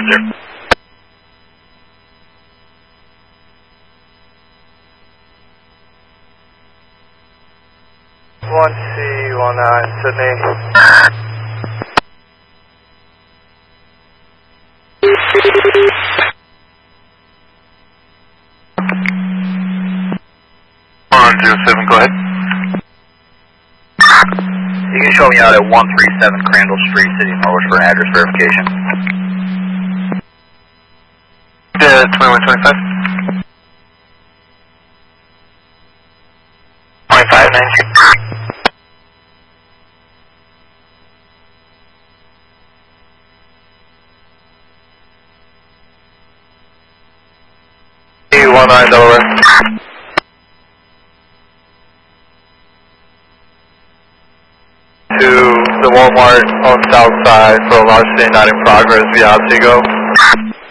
Roger. 1C19 Sydney. 107, go ahead. You can show me out at 137 Crandall Street, City of Norwich for an address verification. Yeah, 2125. 2519. E19 Delaware. To the Walmart on South Side for a large city not in progress via Otsego.